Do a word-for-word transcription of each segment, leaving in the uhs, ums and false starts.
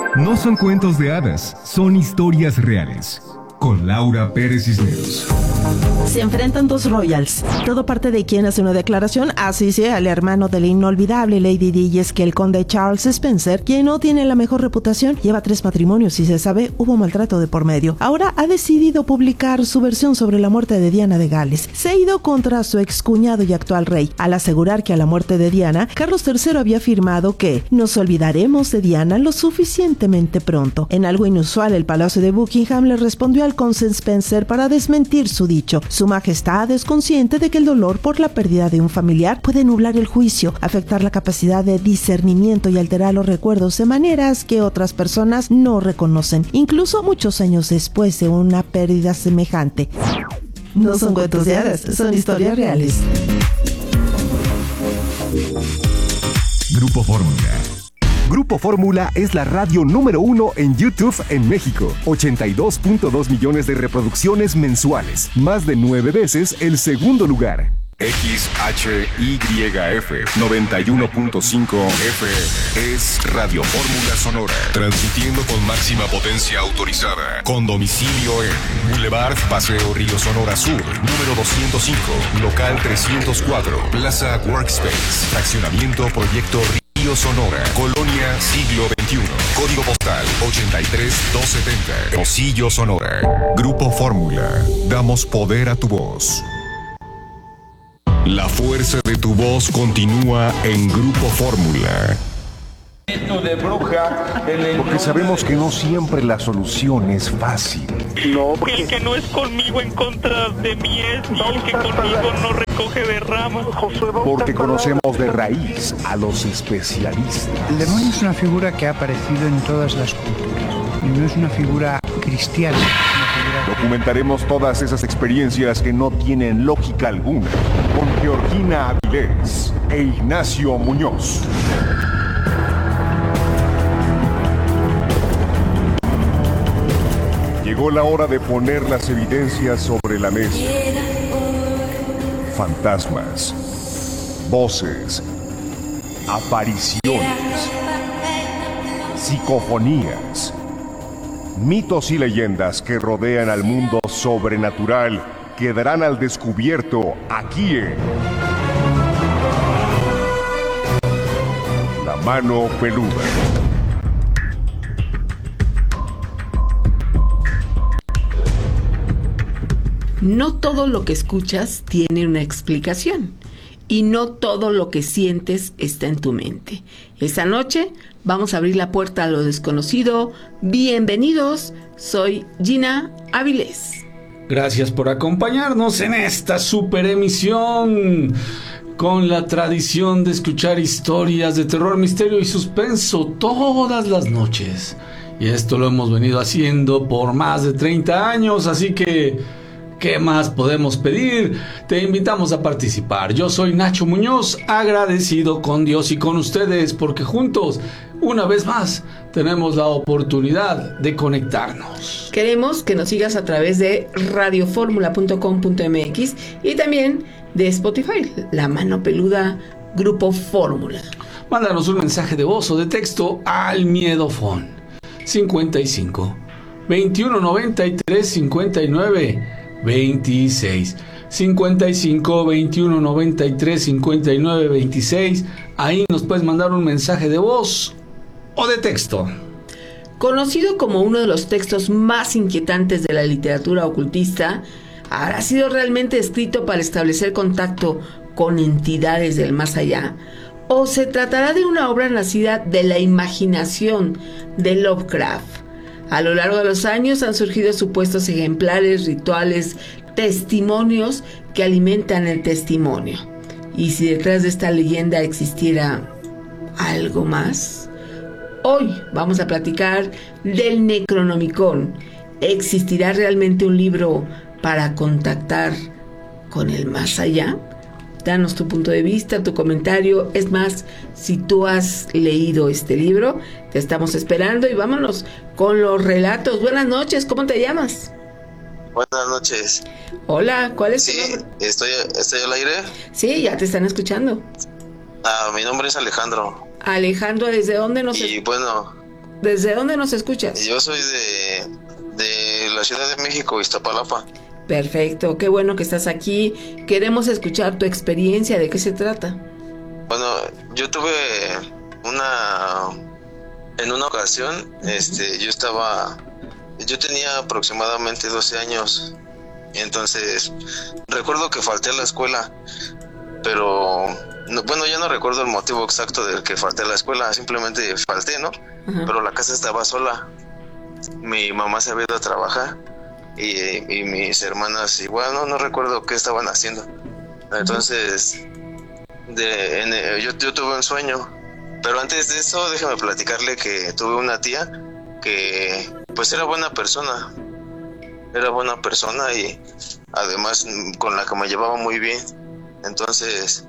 No son cuentos de hadas, son historias reales. Con Laura Pérez Cisneros. Se enfrentan dos royals. Todo parte de quien hace una declaración, así sea el hermano de la inolvidable Lady Di, y es que el conde Charles Spencer, quien no tiene la mejor reputación, lleva tres matrimonios y se sabe hubo maltrato de por medio. Ahora ha decidido publicar su versión sobre la muerte de Diana de Gales. Se ha ido contra su excuñado y actual rey, al asegurar que a la muerte de Diana, Carlos tercero había afirmado que nos olvidaremos de Diana lo suficientemente pronto. En algo inusual, el Palacio de Buckingham le respondió al conde Spencer para desmentir su dicho. Su majestad es consciente de que el dolor por la pérdida de un familiar puede nublar el juicio, afectar la capacidad de discernimiento y alterar los recuerdos de maneras que otras personas no reconocen, incluso muchos años después de una pérdida semejante. No son cuentos de hadas, son historias reales. Grupo Fórmula. Grupo Fórmula es la radio número uno en YouTube en México. ochenta y dos punto dos millones de reproducciones mensuales. Más de nueve veces el segundo lugar. X H Y F noventa y uno punto cinco F es Radio Fórmula Sonora, transmitiendo con máxima potencia autorizada, con domicilio en Boulevard Paseo Río Sonora Sur, número doscientos cinco, local trescientos cuatro, Plaza Workspace, Accionamiento Proyecto Río Sonora, Colonia Siglo veintiuno, Código Postal ochenta y tres doscientos setenta, Hermosillo, Sonora. Grupo Fórmula, damos poder a tu voz. La fuerza de tu voz continúa en Grupo Fórmula. De bruja, Porque sabemos que no siempre la solución es fácil. no, porque El que no es conmigo en contra de mí es, y el que conmigo no recoge de ramas. Porque conocemos de raíz a los especialistas. El demonio es una figura que ha aparecido en todas las culturas y no es una figura cristiana. Es una figura... Documentaremos todas esas experiencias que no tienen lógica alguna con Georgina Avilés e Ignacio Muñoz. Llegó la hora de poner las evidencias sobre la mesa. Fantasmas, voces, apariciones, psicofonías, mitos y leyendas que rodean al mundo sobrenatural quedarán al descubierto aquí en La Mano Peluda. No todo lo que escuchas tiene una explicación y no todo lo que sientes está en tu mente. Esta noche vamos a abrir la puerta a lo desconocido. Bienvenidos, soy Gina Avilés. Gracias por acompañarnos en esta super emisión con la tradición de escuchar historias de terror, misterio y suspenso todas las noches. Y esto lo hemos venido haciendo por más de treinta años, así que ¿qué más podemos pedir? Te invitamos a participar. Yo soy Nacho Muñoz, agradecido con Dios y con ustedes porque juntos, una vez más, tenemos la oportunidad de conectarnos. Queremos que nos sigas a través de radio fórmula punto com punto m x y también de Spotify, La Mano Peluda, Grupo Fórmula. Mándanos un mensaje de voz o de texto al Miedofón cincuenta y cinco, veintiuno noventa y tres, cincuenta y nueve veintiséis, cincuenta y cinco, veintiuno noventa y tres, cincuenta y nueve veintiséis. Ahí nos puedes mandar un mensaje de voz o de texto. Conocido como uno de los textos más inquietantes de la literatura ocultista, ¿habrá sido realmente escrito para establecer contacto con entidades del más allá? ¿O se tratará de una obra nacida de la imaginación de Lovecraft? A lo largo de los años han surgido supuestos ejemplares, rituales, testimonios que alimentan el testimonio. ¿Y si detrás de esta leyenda existiera algo más? Hoy vamos a platicar del Necronomicon. ¿Existirá realmente un libro para contactar con el más allá? Danos tu punto de vista, tu comentario. Es más, si tú has leído este libro, te estamos esperando y vámonos con los relatos. Buenas noches, ¿cómo te llamas? Buenas noches. Hola, ¿cuál es sí, tu nombre? Estoy, ¿Estoy al aire? Sí, ya te están escuchando. Ah, mi nombre es Alejandro. Alejandro, ¿desde dónde nos Y es... bueno, ¿Desde dónde nos escuchas? Yo soy de, de la Ciudad de México, Iztapalapa. Perfecto, qué bueno que estás aquí. Queremos escuchar tu experiencia, ¿de qué se trata? Bueno, yo tuve una... En una ocasión, uh-huh. este, yo estaba... Yo tenía aproximadamente doce años. Y entonces, recuerdo que falté a la escuela. Pero, no, bueno, yo no recuerdo el motivo exacto del que falté a la escuela. Simplemente falté, ¿no? Uh-huh. Pero la casa estaba sola. Mi mamá se había ido a trabajar. Y, y mis hermanas igual, no, no recuerdo qué estaban haciendo. Entonces, de, en, yo, yo tuve un sueño. Pero antes de eso, déjame platicarle que tuve una tía que, pues, era buena persona. Era buena persona y además con la que me llevaba muy bien. Entonces,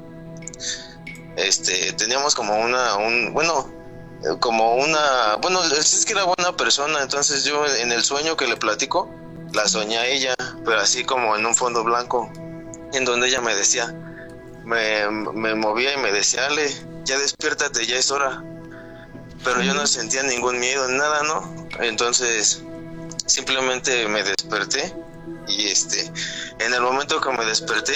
este, teníamos como una, un, bueno, como una, bueno, es que era buena persona. Entonces yo en el sueño que le platico, la soñé a ella, pero así como en un fondo blanco, en donde ella me decía, me, me movía y me decía, Ale, ya despiértate, ya es hora. Pero yo no sentía ningún miedo, nada, ¿no? Entonces, simplemente me desperté y este, en el momento que me desperté,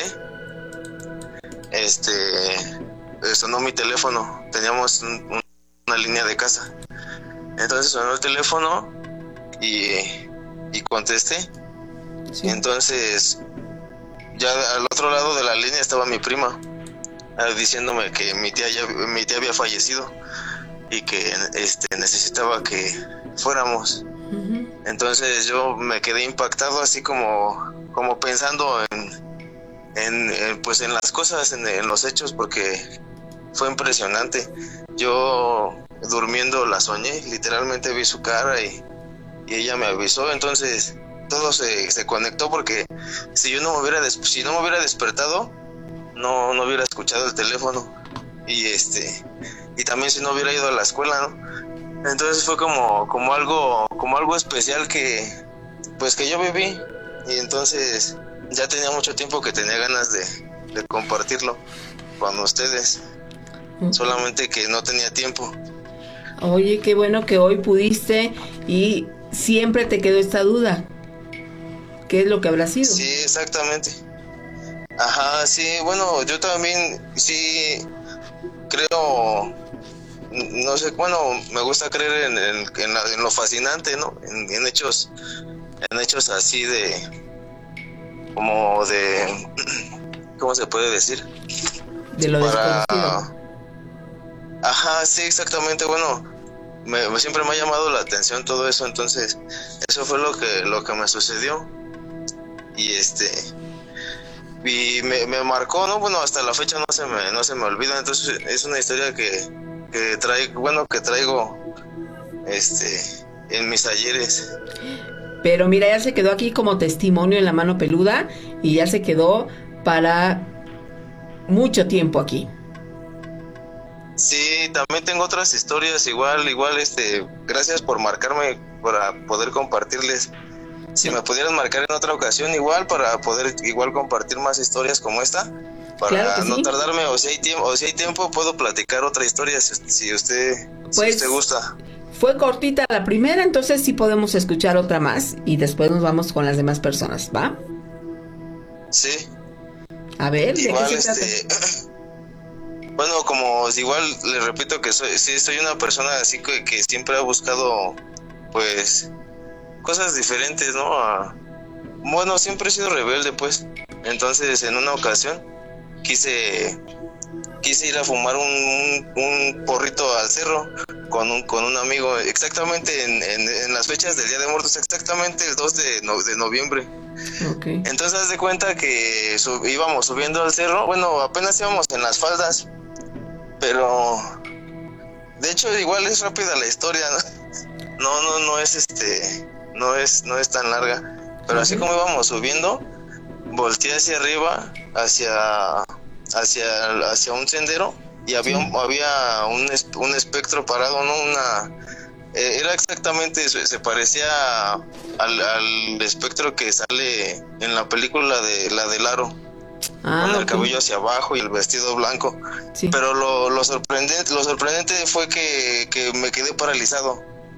este, sonó mi teléfono. Teníamos un, una línea de casa. Entonces sonó el teléfono y, y contesté. Sí. Entonces, ya al otro lado de la línea estaba mi prima, diciéndome que mi tía ya, mi tía había fallecido y que este, necesitaba que fuéramos. Uh-huh. Entonces yo me quedé impactado, así como, como pensando en, en, en pues en las cosas, en, en los hechos, porque fue impresionante. Yo durmiendo la soñé, literalmente vi su cara y, y ella me avisó. Entonces todo se, se conectó, porque si yo no me hubiera des, si no me hubiera despertado, no, no hubiera escuchado el teléfono, y este y también si no hubiera ido a la escuela, ¿no? Entonces fue como, como algo, como algo especial que, pues que yo viví, y entonces ya tenía mucho tiempo que tenía ganas de, de compartirlo con ustedes, uh-huh. Solamente que no tenía tiempo. Oye, qué bueno que hoy pudiste, y siempre te quedó esta duda, ¿qué es lo que habrá sido? Sí, exactamente. Ajá, sí, bueno, yo también sí creo, no sé, bueno, me gusta creer en, en, en, la, en lo fascinante, ¿no? En, en hechos, en hechos así de, como de, ¿cómo se puede decir? De lo Para, desconocido. Ajá, sí, exactamente, bueno, me, siempre me ha llamado la atención todo eso, entonces, eso fue lo que, lo que me sucedió, y este... y me, me marcó, ¿no? Bueno, hasta la fecha no se me no se me olvida. Entonces es una historia que, que traigo, bueno, que traigo este en mis ayeres. Pero mira, ya se quedó aquí como testimonio en la mano peluda, y ya se quedó para mucho tiempo aquí. Sí, también tengo otras historias igual, igual este, gracias por marcarme para poder compartirles. Si me pudieran marcar en otra ocasión igual, para poder igual compartir más historias como esta, para claro no sí. tardarme, o si hay tiempo, o si hay tiempo puedo platicar otra historia si, si usted pues, si usted gusta. Fue cortita la primera, entonces sí podemos escuchar otra más y después nos vamos con las demás personas, ¿va? Sí. A ver, igual ¿de qué se este trata? Bueno, como igual le repito que soy sí soy una persona así que, que siempre ha buscado pues cosas diferentes, ¿no? A, bueno, siempre he sido rebelde, pues. Entonces, en una ocasión quise quise ir a fumar un, un, un porrito al cerro con un con un amigo, exactamente en, en, en las fechas del Día de Muertos, exactamente el dos de, no, de noviembre. Okay. Entonces, haz de cuenta que sub, íbamos subiendo al cerro, bueno, apenas íbamos en las faldas, pero de hecho igual es rápida la historia, ¿no? No, no, no es este... No es, no es tan larga, pero así como íbamos subiendo, volteé hacia arriba, hacia, hacia, hacia un sendero, y había, un, había un, un espectro parado, ¿no? Una, eh, era exactamente, se, se parecía al, al espectro que sale en la película de la del Aro, ah, con el okay. cabello hacia abajo y el vestido blanco. Sí. Pero lo, lo sorprendente, lo sorprendente fue que, que me quedé paralizado.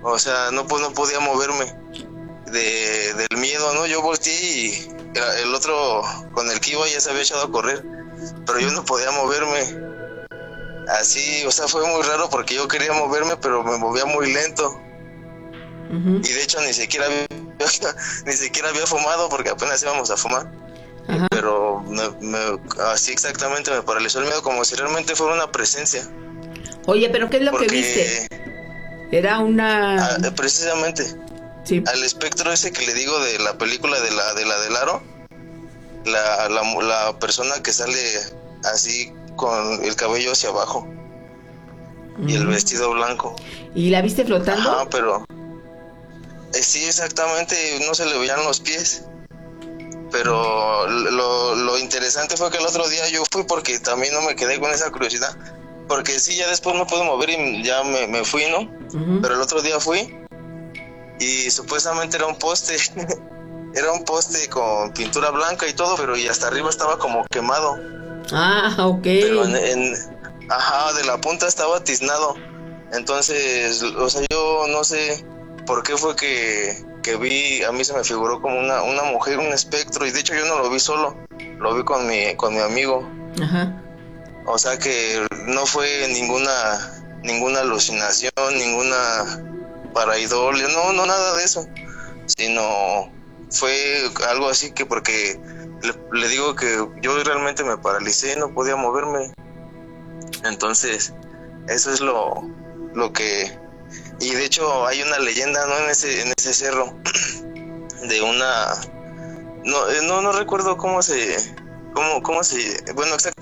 O sea, no, pues, no podía moverme de, del miedo, ¿no? Yo volteé y el otro con el que iba ya se había echado a correr, pero yo no podía moverme. Así, o sea, fue muy raro porque yo quería moverme, pero me movía muy lento. Uh-huh. Y de hecho ni siquiera había, ni siquiera había fumado porque apenas íbamos a fumar. Uh-huh. Pero me, me, así exactamente me paralizó el miedo, como si realmente fuera una presencia. Oye, pero ¿qué es lo porque, que viste? Era una... Ah, precisamente. Sí. Al espectro ese que le digo de la película de la de la del aro, la, la, la persona que sale así con el cabello hacia abajo mm. y el vestido blanco. ¿Y la viste flotando? Ajá, pero eh, sí, exactamente, no se le veían los pies. Pero lo, lo interesante fue que el otro día yo fui porque también no me quedé con esa curiosidad. Porque sí, ya después me pude mover y ya me, me fui, ¿no? Uh-huh. Pero el otro día fui y supuestamente era un poste. Era un poste con pintura blanca y todo, pero y hasta arriba estaba como quemado. Ah, ok. Pero en, en, ajá, de la punta estaba tiznado. Entonces, o sea, yo no sé por qué fue que, que vi, a mí se me figuró como una, una mujer, un espectro, y de hecho yo no lo vi solo, lo vi con mi, con mi amigo. Ajá. O sea que no fue ninguna, ninguna alucinación, ninguna pareidolia, no, no nada de eso, sino fue algo así que porque le, le digo que yo realmente me paralicé, no podía moverme. Entonces, eso es lo, lo que... Y de hecho hay una leyenda, ¿no? En ese, en ese cerro, de una... No, no, no recuerdo cómo se... Cómo, cómo se... Bueno, exactamente